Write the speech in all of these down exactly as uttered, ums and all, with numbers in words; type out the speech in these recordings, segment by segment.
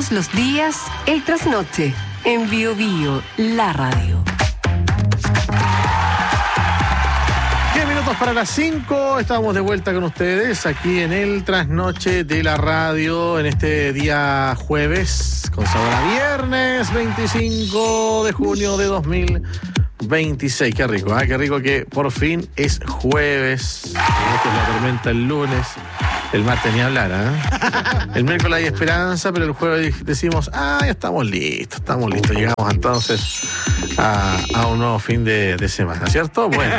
Todos los días, el trasnoche, en Bio Bio, la radio. diez minutos para las cinco, estamos de vuelta con ustedes aquí en el trasnoche de la radio en este día jueves, con sabor a viernes veinticinco de junio de dos mil veintiséis. Qué rico, ¿eh? Qué rico que por fin es jueves. Esta es la tormenta el lunes. El martes ni hablar, ¿eh? El miércoles hay esperanza, pero el jueves decimos, ah, ya estamos listos, estamos listos. Llegamos entonces a, a un nuevo fin de, de semana, ¿cierto? Bueno,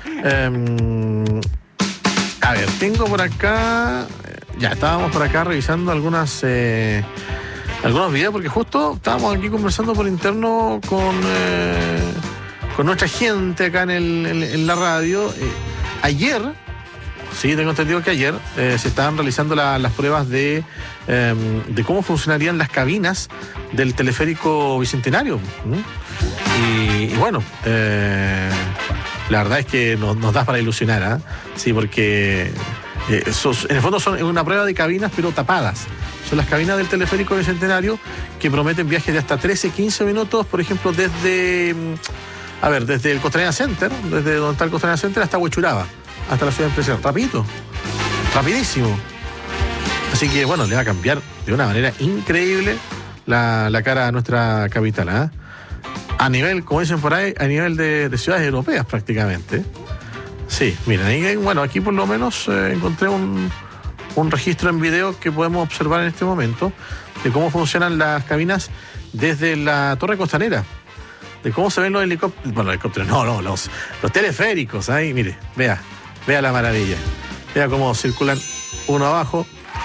eh, a ver, tengo por acá, ya estábamos por acá revisando algunas, eh, algunos videos, porque justo estábamos aquí conversando por interno con, eh, con nuestra gente acá en, el, en, en la radio. Eh, ayer... Sí, tengo entendido que ayer eh, se estaban realizando la, las pruebas de, eh, de cómo funcionarían las cabinas del teleférico Bicentenario. ¿Mm? Y, y bueno, eh, la verdad es que nos, nos da para ilusionar, ¿eh? Sí, porque eh, esos, en el fondo son una prueba de cabinas, pero tapadas. Son las cabinas del teleférico Bicentenario que prometen viajes de hasta trece, quince minutos, por ejemplo, desde, a ver, desde el Costanera Center, desde donde está el Costanera Center hasta Huechuraba, hasta la ciudad de Impresión. Rapidito, rapidísimo. Así que bueno, le va a cambiar de una manera increíble la, la cara a nuestra capital, ¿eh? A nivel, como dicen por ahí, a nivel de, de ciudades europeas prácticamente. Sí, miren, ahí, bueno, aquí por lo menos eh, encontré un, un registro en video que podemos observar en este momento de cómo funcionan las cabinas desde la Torre Costanera, de cómo se ven los helicópteros, bueno, los helicópteros, no, no, los, los teleféricos, ahí, mire, vea. Vea la maravilla. Vea cómo circulan uno abajo,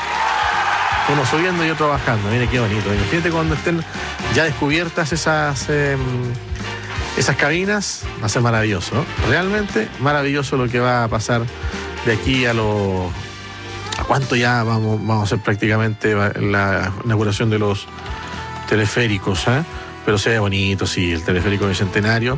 uno subiendo y otro bajando. Mire qué bonito. Imagínate cuando estén ya descubiertas esas, eh, esas cabinas. Va a ser maravilloso, ¿no? Realmente maravilloso lo que va a pasar de aquí a lo... ¿A cuánto ya vamos, vamos a hacer prácticamente la inauguración de los teleféricos? ¿eh? Pero se ve bonito, sí, el teleférico Bicentenario.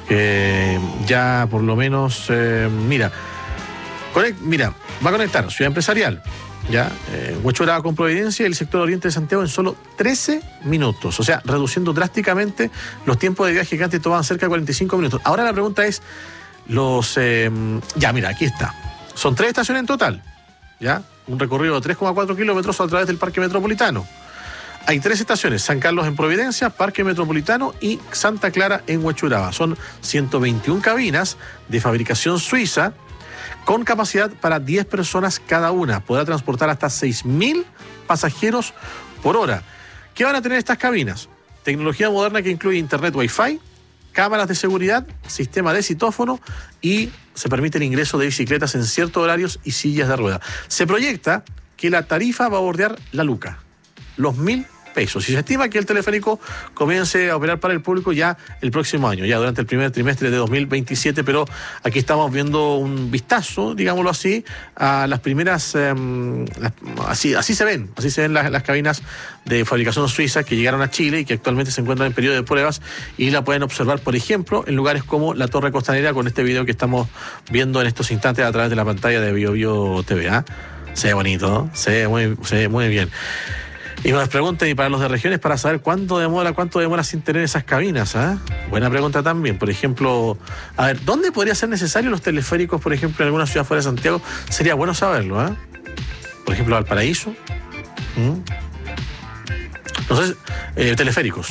Eh, ya por lo menos, eh, mira... Conect, mira, va a conectar Ciudad Empresarial, ya, eh, Huechuraba con Providencia y el sector oriente de Santiago en solo trece minutos, o sea, reduciendo drásticamente los tiempos de viaje que antes tomaban cerca de cuarenta y cinco minutos. Ahora la pregunta es, los, eh, ya, mira, aquí está, son tres estaciones en total, ya, un recorrido de tres coma cuatro kilómetros a través del Parque Metropolitano. Hay tres estaciones, San Carlos en Providencia, Parque Metropolitano y Santa Clara en Huechuraba. Son ciento veintiuna cabinas de fabricación suiza, con capacidad para diez personas cada una. Podrá transportar hasta seis mil pasajeros por hora. ¿Qué van a tener estas cabinas? Tecnología moderna que incluye internet Wi-Fi, cámaras de seguridad, sistema de citófono y se permite el ingreso de bicicletas en ciertos horarios y sillas de rueda. Se proyecta que la tarifa va a bordear la luca, los mil pesos. Y se estima que el teleférico comience a operar para el público ya el próximo año, ya durante el primer trimestre de dos mil veintisiete, pero aquí estamos viendo un vistazo, digámoslo así, a las primeras, eh, las, así, así se ven, así se ven las, las cabinas de fabricación suiza que llegaron a Chile y que actualmente se encuentran en periodo de pruebas y la pueden observar, por ejemplo, en lugares como la Torre Costanera con este video que estamos viendo en estos instantes a través de la pantalla de Bio Bio T V. ¿eh? Se ve bonito, ¿no? Se ve muy, se ve muy bien. Y nos preguntan, y para los de regiones, para saber cuánto demora, cuánto demora sin tener esas cabinas, ¿eh? Buena pregunta también. Por ejemplo, a ver, ¿dónde podría ser necesario los teleféricos, por ejemplo, en alguna ciudad fuera de Santiago? Sería bueno saberlo, ¿eh? Por ejemplo, Valparaíso. ¿Mm? Entonces, eh, teleféricos.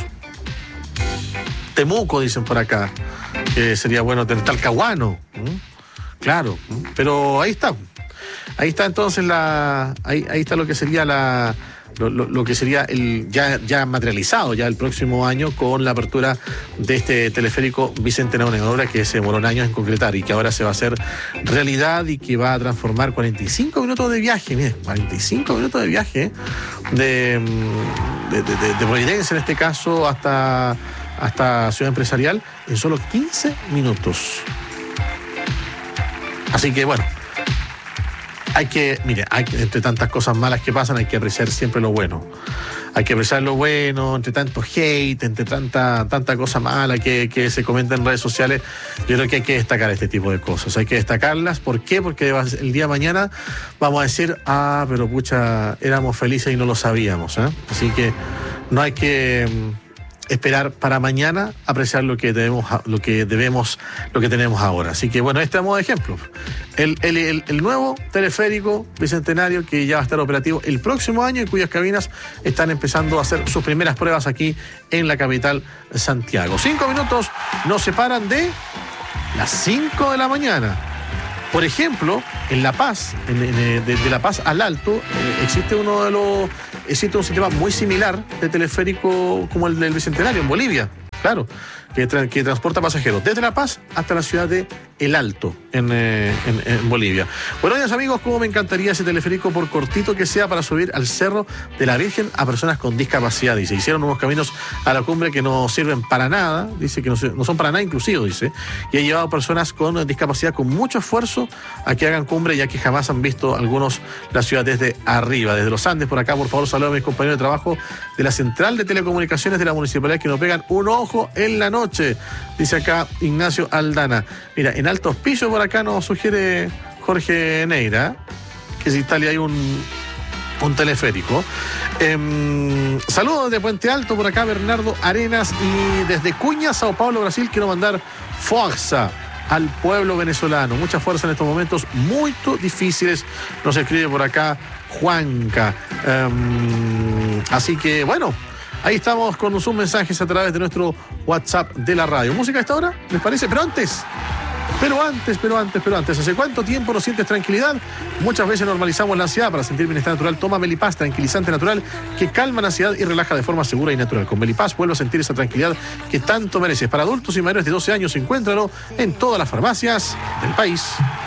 Temuco, dicen por acá, que sería bueno tener Talcahuano. ¿Mm? Claro, ¿Mm? Pero ahí está. Ahí está entonces la... Ahí, ahí está lo que sería la... Lo, lo, lo que sería el ya, ya materializado ya el próximo año con la apertura de este teleférico Bicentenario, una obra que se demoró años en concretar y que ahora se va a hacer realidad y que va a transformar cuarenta y cinco minutos de viaje, miren, cuarenta y cinco minutos de viaje de, de, de, de Providencia en este caso hasta, hasta Ciudad Empresarial en solo quince minutos. Así que bueno, hay que, mire, hay que, entre tantas cosas malas que pasan, hay que apreciar siempre lo bueno. Hay que apreciar lo bueno, entre tanto hate, entre tanta, tanta cosa mala que, que se comenta en redes sociales. Yo creo que hay que destacar este tipo de cosas. Hay que destacarlas. ¿Por qué? Porque el día de mañana vamos a decir, ah, pero pucha, éramos felices y no lo sabíamos, ¿eh? Así que no hay que esperar para mañana apreciar lo que debemos, lo que debemos, lo que tenemos ahora. Así que bueno, este es modo de ejemplo. El, el, el, el nuevo teleférico bicentenario que ya va a estar operativo el próximo año y cuyas cabinas están empezando a hacer sus primeras pruebas aquí en la capital Santiago. Cinco minutos nos separan de las cinco de la mañana. Por ejemplo, en La Paz, en, en, de, de La Paz al Alto, eh, existe uno de los, existe un sistema muy similar de teleférico como el del Bicentenario en Bolivia, claro, que, tra- que transporta pasajeros desde La Paz hasta la ciudad de El Alto, en, eh, en, en Bolivia. Buenos días, amigos, cómo me encantaría ese teleférico, por cortito que sea, para subir al Cerro de la Virgen a personas con discapacidad. Dice, hicieron nuevos caminos a la cumbre que no sirven para nada, dice que no, no son para nada inclusivos, dice, y ha llevado personas con discapacidad con mucho esfuerzo a que hagan cumbre, ya que jamás han visto algunos la ciudad desde arriba, desde los Andes. Por acá, por favor, saludo a mis compañeros de trabajo de la Central de Telecomunicaciones de la Municipalidad que nos pegan un ojo en la noche, dice acá Ignacio Aldana. Mira, en Alto Hospicio por acá nos sugiere Jorge Neira que se instale ahí un, un teleférico. Eh, saludos desde Puente Alto por acá Bernardo Arenas, y desde Cuña, Sao Paulo, Brasil, quiero mandar fuerza al pueblo venezolano, mucha fuerza en estos momentos muy difíciles, nos escribe por acá Juanca. Eh, así que bueno, ahí estamos con sus mensajes a través de nuestro WhatsApp de la radio. ¿Música a esta hora? ¿Les parece? Pero antes, pero antes, pero antes, pero antes. ¿Hace cuánto tiempo no sientes tranquilidad? Muchas veces normalizamos la ansiedad. Para sentir bienestar natural, toma Melipaz, tranquilizante natural que calma la ansiedad y relaja de forma segura y natural. Con Melipaz vuelve a sentir esa tranquilidad que tanto mereces. Para adultos y mayores de doce años, encuéntralo en todas las farmacias del país.